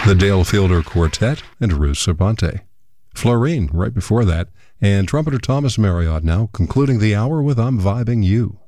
the Dale Fielder Quartet, and Ruth Serpente. Florine right before that, and trumpeter Thomas Marriott now concluding the hour with I'm Vibing You.